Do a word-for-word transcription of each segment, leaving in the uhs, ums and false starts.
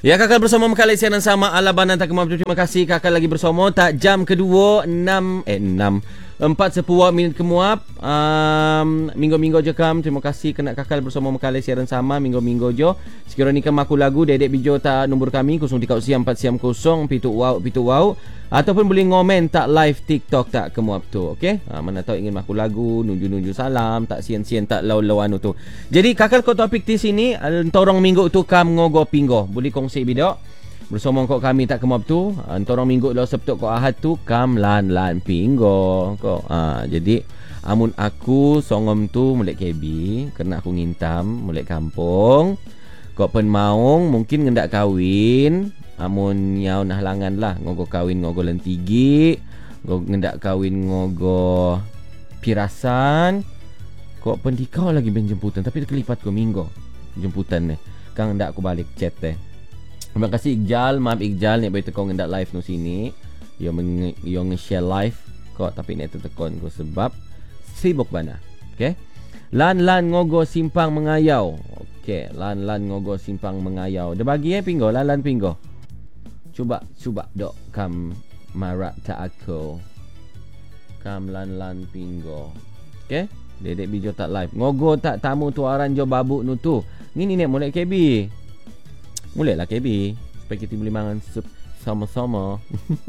Ya, kakak bersama Mekali siaran sama ala banan tak kemampu. Terima kasih kakak lagi bersama tak jam kedua enam eh enam empat sepuluh minit kemuap um, minggu-minggu je kam. Terima kasih kena kakak bersama Mekali siaran sama minggu-minggu jo. Sekiranya kam aku lagu dedek bijo tak nombor kami kosong tiga siam empat siam kosong pitu wow pitu wow ataupun boleh ngomen tak live TikTok tak kemuap tu. Okey, ha, mana tahu ingin aku lagu nunju-nunju salam tak sian-sian tak lau-lau anu tu. Jadi kakak kau topik di sini torong minggu tu kam ngogo pinggo boleh kongsi video bersama kau kami tak kemuap tu torong minggu lo Sabtu kau Ahad tu kam lan lan pinggo kau. Ha, jadi amun aku songom tu mulai K B kena aku ngintam mulai kampung kau pen maung mungkin ngendak kawin. Amun nyau nah halangan lah ngogo kawin ngogo lentigi ngogo ngendak kawin ngogo pirasan kok pendikau lagi ben jemputan tapi terkelipat ko minggu jemputan ni kang ndak aku balik chat teh. Terima kasih Iqjal, maaf Iqjal nek bae teko ngendak live no sini yo meng, yo nge-share live kok tapi nek tekon ko sebab sibuk bana. Okey, lan lan ngogo simpang mengayau. Okey, lan lan ngogo simpang mengayau dia bagi eh pinggo lan lan pinggo. Cuba cuba dok kam marak tak aku kam lan lan pinggo. Okey, dedek bijo tak live ngogo tak tamu tuaran jo babuk nu tu ngini nek mulai K B mulai lah K B supaya kita boleh mangan sup sama-sama.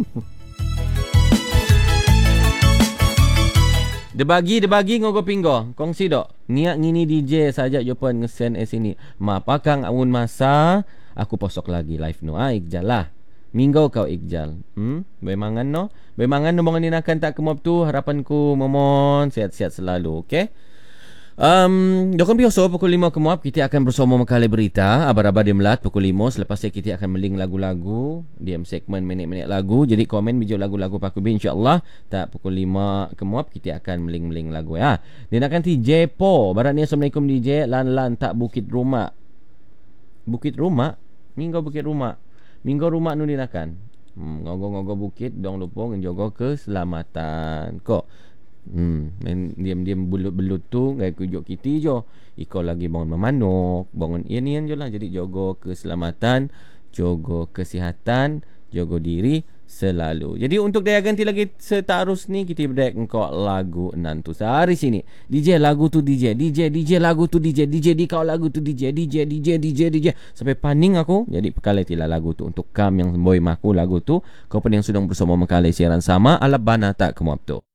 Dia bagi dia bagi ngogo pinggo kongsi dok niat ngini D J saja jo pun ngesen eh sini ma pakang amun masa aku posok lagi live no ah Iqjal lah minggu kau Iqjal. Hmm, bemangan no. Bemangan no bangun akan tak kemuap tu harapanku momon sihat-sihat selalu. Okey. Um, dokon biasa pukul lima kemuap kita akan bersama Mekali berita aba-aba dia melat pukul lima selepas itu kita akan meling lagu-lagu di segmen minit-minit lagu. Jadi komen bijo lagu-lagu Pak Kubi insya-Allah tak pukul lima kemuap kita akan meling-meling lagu ya. Dia nak D J Po. Baratnya Assalamualaikum D J lan-lan tak Bukit Rumah. Bukit Rumah? Minggu Bukit Rumah. Minggu rumah nu dinakan. Hmm, ngogo-ngogo bukit dong lupa njogo keselamatan. Kok hmm main diam-diam belut-belut tu ngai kujuk kiti jo. Iko lagi bangun memanuk, bangun ian-ian jo lah jadi jogo keselamatan, jogo kesihatan, jogo diri selalu. Jadi untuk daya ganti lagi setarus ni kita berdek engkau lagu nantu sehari sini. D J lagu tu D J, D J D J lagu tu D J, D J di kau lagu tu D J, D J D J D J D J sampai paning aku. Jadi pekalai tila lagu tu untuk kam yang boy maku lagu tu. Kau pun yang sudah bersama Mekali siaran sama ala bana tak kemuap tu.